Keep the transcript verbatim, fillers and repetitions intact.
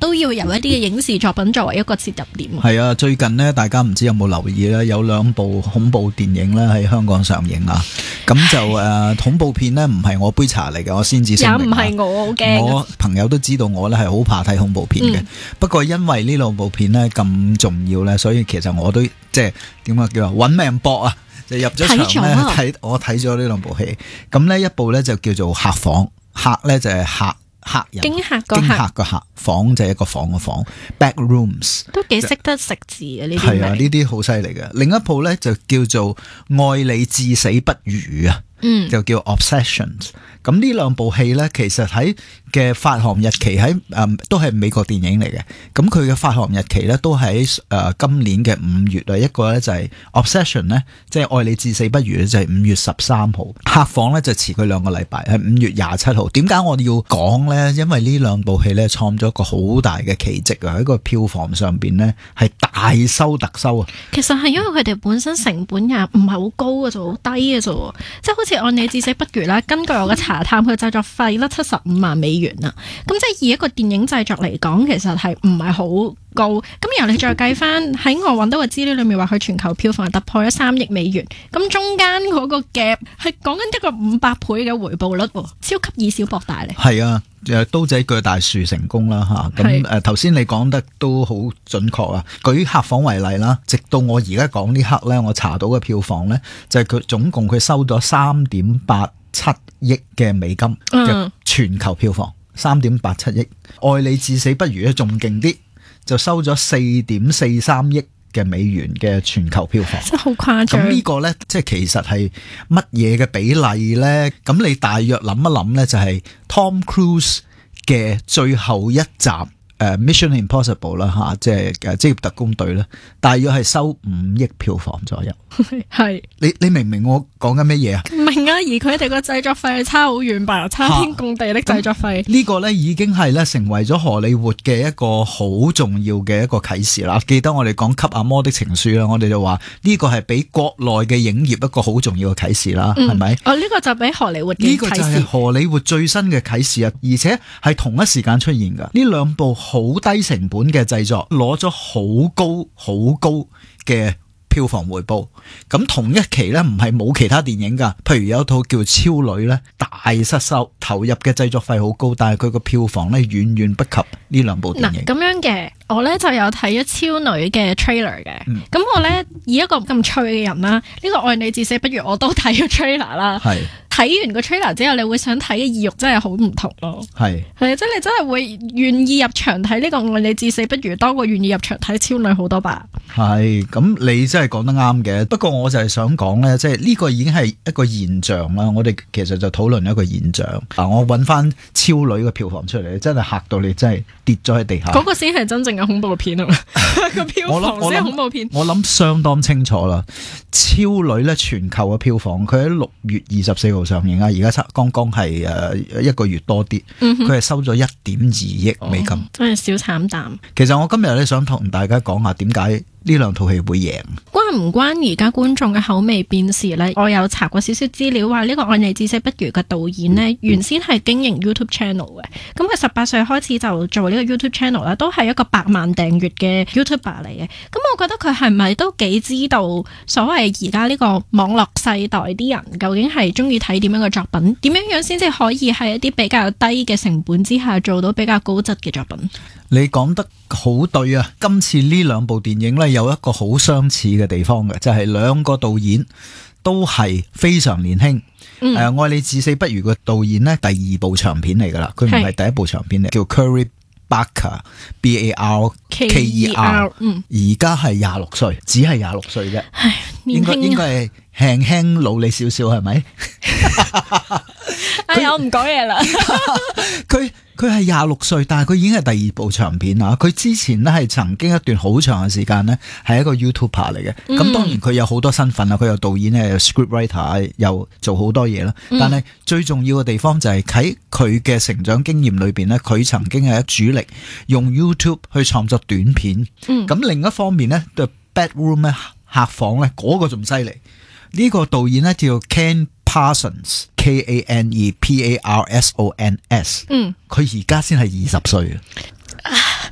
都要由一啲嘅影視作品作為一個切入點。 係啊，最近呢，大家唔知有冇留意咧，有兩部恐怖電影咧喺香港上映啊。咁就誒、呃、恐怖片呢，唔係我杯茶嚟嘅，我先至聲明。 也唔係我好驚。 我朋友都知道我咧係好怕睇恐怖片嘅、嗯，不過因為呢兩部片呢咁重要咧，所以其實我都即係點講叫揾命搏啊！就入咗場咧睇，我睇咗呢兩部戲。咁呢一部咧就叫做客房，客咧就係客客人， 驚嚇個客， 驚嚇個客，房就係一個房嘅房 ，back rooms 都幾識得食字嘅呢啲。 係啊，呢啲好犀利嘅。另一部咧就叫做愛你至死不渝啊，嗯，就叫 Obsessions。咁呢兩部戲咧，其實喺嘅發行日期喺誒、嗯、都係美國電影嚟嘅。咁佢嘅發行日期咧都喺誒、呃、今年嘅五月啊。一個咧就係 Obsession 咧，即係愛你至死不渝咧，就係五月十三號。客房咧就遲佢兩個禮拜，係五月廿七號。點解我哋要講咧？因為呢兩部戲咧創咗一個好大嘅奇蹟啊！喺個票房上邊咧係大收特收啊！ 其實係因為佢哋本身成本也唔係好高嘅啫，好低嘅啫。即係好似愛你至死不渝啦，根據我嘅查探，佢製作費咧七十五萬美元啊。咁即係以一個電影製作嚟講，其實係唔係好高。咁然後你再計翻喺我揾到嘅資料裏面話，佢全球票房突破咗三億美元。咁中間嗰個 gap 係講緊一個五百倍嘅回報率，超級以小博大咧。 係啊，刀仔鋸大樹成功啦吓。咁誒，頭先你講得都好準確啊。舉客房為例啦，直到我而家講呢刻咧，我查到嘅票房咧，就係佢總共佢收咗三點八七億嘅美金嘅全球票房，三點八七億。愛你至死不渝咧仲勁啲，就收咗四點四三億嘅美元嘅全球票房， 真係好誇張。 咁呢個咧，即係其實係乜嘢嘅比例咧？咁你大約諗一諗咧，就係 Tom Cruise 嘅最後一集。誒 Mission Impossible 啦嚇，即係誒職業特工隊啦，大約係收五億票房左右。 係你你明唔明我講緊乜嘢啊？ 明啊，而佢哋個製作費係差好遠吧，差天共地的製作費。 呢、這個咧已經係咧成為咗荷里活嘅一個好重要嘅一個啟示啦。記得我哋講《給阿摩的情書》啦，我哋就話呢個係俾國內嘅影業一個好重要嘅啟示啦，係、嗯、咪？哦， 呢、這個就俾荷里活嘅啟示。 呢、這個就係荷里活最新嘅啟示啊！而且係同一時間出現噶，呢兩部好低成本嘅製作，攞咗好高好高嘅票房回報。咁同一期呢，唔係冇其他電影噶，譬如有一套叫超女呢，大失收，投入嘅製作費好高，但係佢個票房呢，遠遠不及呢兩部電影。 嗱，咁樣嘅，我呢就有睇咗超女嘅 trailer 嘅，咁、嗯、我呢，以一個咁脆嘅人啦，呢、這個愛你至死不渝我都睇咗 trailer 啦。係。睇完個 trailer 之後，你會想睇嘅意欲真係好唔同咯。係係，即係你真係會願意入場睇呢個愛你至死不渝，多過願意入場睇超女好多吧。係，咁你真係講得啱嘅。不過我就係想講咧，即係呢個已經係一個現象啦。我哋其實就討論一個現象。嗱，我揾翻超女嘅票房出嚟，真係嚇到你，真係跌咗喺地下。嗰、那個先係真正嘅恐怖片啊嘛！個票房先係恐怖片。我諗相當清楚啦。超女咧全球嘅票房，佢喺六月二十四號上映啊，而家差剛剛係誒一個月多啲，佢、嗯、係收咗一點二億美金，哦、真係小慘淡。其實我今日咧想同大家講下點解呢兩套戲會贏，關唔關而家觀眾嘅口味變事呢？我有查過少少資料，話呢個愛你至死不渝嘅導演呢、嗯，原先係經營 YouTube channel 嘅。咁佢十八歲開始就做呢個 YouTube channel 啦，都係一個百萬訂閱嘅 YouTuber 嚟嘅。咁我覺得佢係咪都幾知道所謂而家呢個網絡世代啲人究竟係中意睇點樣嘅作品，點樣樣先至可以喺一啲比較低嘅成本之下做到比較高質嘅作品？你講得好對啊！今次呢兩部電影呢，有一個好相似嘅地方嘅，就係、是、兩個導演都係非常年輕。誒、嗯呃，愛你至死不渝嘅導演呢，第二部長片嚟噶啦，佢唔係第一部長片嚟，叫 Curry Barker B A R K E R， 嗯，而家係廿六歲，只係廿六歲啫，應該應該係輕輕老你少少係咪？哎呀，我唔講嘢啦。佢佢係廿六歲，但係佢已經係第二部長片啦。佢之前呢係曾經一段好長嘅時間呢係一個 YouTuber 嚟嘅。咁、嗯、當然佢有好多身份啦，佢有導演咧，有 scriptwriter，又做好多嘢啦。但係最重要嘅地方就係喺佢嘅成長經驗裏邊呢，佢曾經係主力用 YouTube 去創作短片。咁、嗯、另一方面呢 The Bedroom 咧，客房咧，嗰、那個仲犀利。呢、這個導演呢叫 Ken Parsons K A N E P A R S O N S， 嗯，佢而家先係二十歲啊！